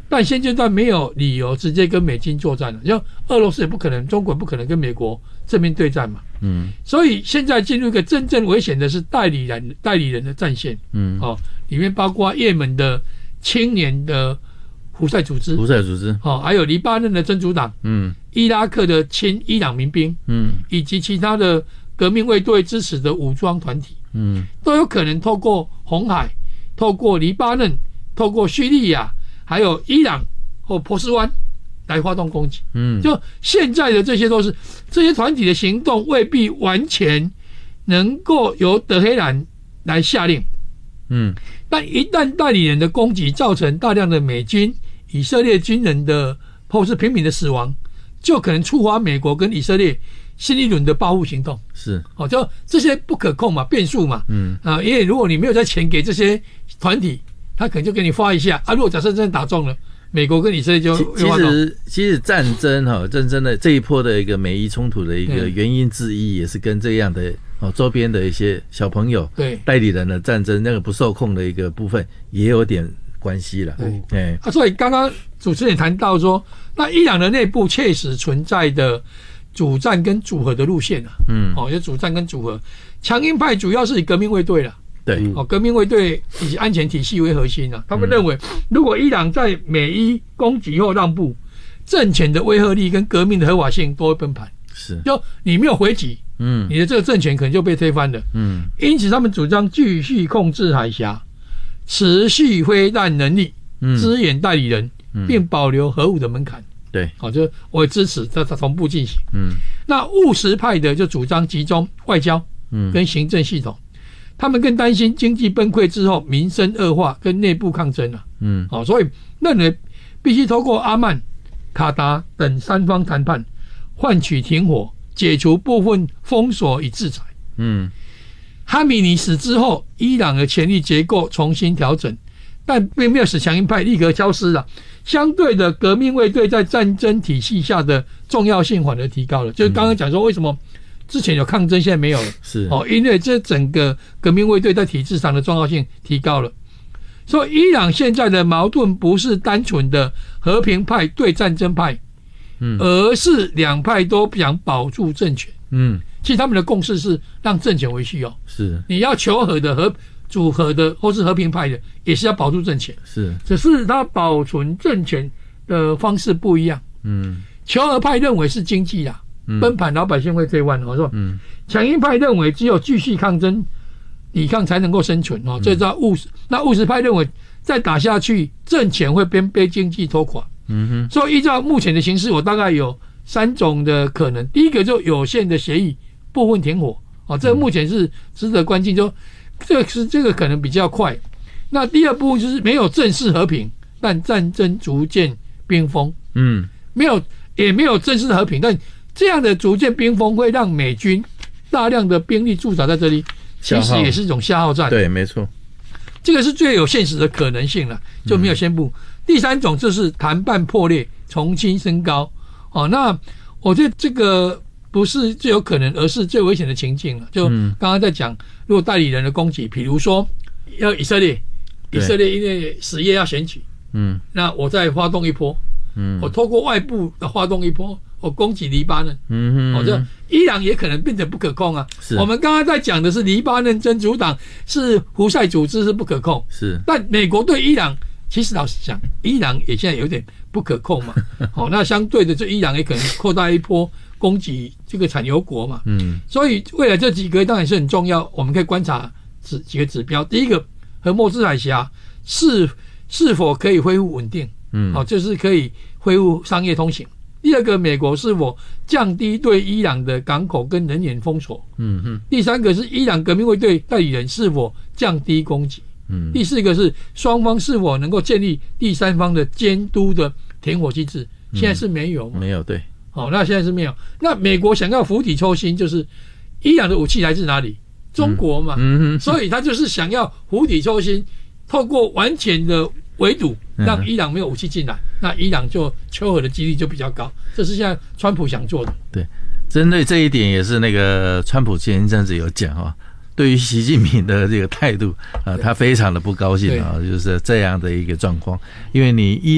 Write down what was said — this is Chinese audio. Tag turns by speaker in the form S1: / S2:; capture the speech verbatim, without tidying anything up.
S1: 但现阶段没有理由直接跟美军作战了，像俄罗斯也不可能，中国也不可能跟美国正面对战嘛。嗯，所以现在进入一个真正危险的是代理人代理人的战线。嗯，哦，里面包括也门的青年的胡塞组织，
S2: 胡塞组织，
S1: 哦，还有黎巴嫩的真主党，嗯，伊拉克的亲伊朗民兵，嗯，以及其他的革命卫队支持的武装团体，嗯，都有可能透过红海、透过黎巴嫩、透过叙利亚，还有伊朗或波斯湾来发动攻击。嗯，就现在的这些都是这些团体的行动未必完全能够由德黑兰来下令。嗯，但一旦代理人的攻击造成大量的美军、以色列军人的或是平民的死亡，就可能触发美国跟以色列新一轮的报复行动。
S2: 是，
S1: 哦，就这些不可控嘛，变数嘛。嗯啊，因为如果你没有再钱给这些团体，他可能就给你发一下啊。如果假设真的打中了，美国跟以色列就
S2: 其实其实战争哈，战争的这一波的一个美伊冲突的一个原因之一，也是跟这样的哦周边的一些小朋友
S1: 对
S2: 代理人的战争那个不受控的一个部分也有点关系了。
S1: 对，哎啊，所以刚刚主持人也谈到说，那伊朗的内部确实存在的主战跟组合的路线啊。嗯，哦，有主战跟组合，强硬派主要是以革命卫队了。
S2: 对，
S1: 哦，革命卫队以及安全体系为核心啊。他们认为，如果伊朗在美伊攻击后让步，政权的威慑力跟革命的合法性都会崩盘。
S2: 是，
S1: 就你没有回击，嗯，你的这个政权可能就被推翻了。嗯，因此他们主张继续控制海峡，持续挥弹能力，嗯，支援代理人，嗯，并保留核武的门槛。
S2: 对，
S1: 好，就我支持它同步进行。嗯，那务实派的就主张集中外交，嗯，跟行政系统。他们更担心经济崩溃之后民生恶化跟内部抗争啊。嗯，好，所以认为必须透过阿曼、卡达等三方谈判，换取停火，解除部分封锁与制裁。嗯，哈米尼死之后，伊朗的权力结构重新调整，但并没有使强硬派立刻消失了。相对的，革命卫队在战争体系下的重要性反而提高了。就是刚刚讲说，为什么之前有抗争，现在没有了，
S2: 是
S1: 哦，因为这整个革命卫队在体制上的重要性提高了。所以伊朗现在的矛盾不是单纯的和平派对战争派，嗯，而是两派都想保住政权。嗯，其实他们的共识是让政权维续哦，
S2: 是你
S1: 要求和的和组合的或是和平派的，也是要保住政权，
S2: 是，
S1: 只是他保存政权的方式不一样。嗯，求和派认为是经济啦。崩盘，老百姓会退万。我说，嗯，强硬派认为只有继续抗争、抵抗才能够生存哦。这叫务实。那务实派认为再打下去，政权会被被经济拖垮。嗯哼。所以依照目前的形势，我大概有三种的可能。第一个就有限的协议，部分停火。哦，这个目前是值得关心，就这个是这个可能比较快。那第二部分就是没有正式和平，但战争逐渐冰封。嗯，没有也没有正式的和平，但这样的逐渐冰封会让美军大量的兵力驻扎在这里，其实也是一种消耗战。
S2: 对，没错，
S1: 这个是最有现实的可能性了，就没有宣布。嗯、第三种就是谈判破裂，重新升高。哦，那我觉得这个不是最有可能，而是最危险的情境了。就刚刚在讲，如果代理人的攻击，比如说要以色列，以色列因为十月要选举，嗯，那我再发动一波，嗯，我透过外部的发动一波。我攻击黎巴嫩，嗯哼，哦，这伊朗也可能变得不可控啊。是，我们刚刚在讲的是黎巴嫩真主党是胡塞组织是不可控，
S2: 是，
S1: 但美国对伊朗，其实老实讲，伊朗也现在有点不可控嘛。哦，那相对的，这伊朗也可能扩大一波攻击这个产油国嘛。嗯，所以未来这几个当然是很重要，我们可以观察指几个指标。第一个，和默斯海峡是是否可以恢复稳定？嗯，好，就是可以恢复商业通行。第二个，美国是否降低对伊朗的港口跟能源封锁？嗯哼。第三个是伊朗革命卫队代理人是否降低攻击？嗯。第四个是双方是否能够建立第三方的监督的停火机制？现在是没有嘛？
S2: 没有，对。
S1: 好，那现在是没有。那美国想要釜底抽薪，就是伊朗的武器来自哪里？中国嘛。嗯哼。所以他就是想要釜底抽薪，透过完全的围堵，让伊朗没有武器进来，那伊朗就求和的几率就比较高。这是现在川普想做的。
S2: 对，针对这一点也是那个川普前一阵子有讲啊，对于习近平的这个态度啊，他非常的不高兴啊，就是这样的一个状况，因为你一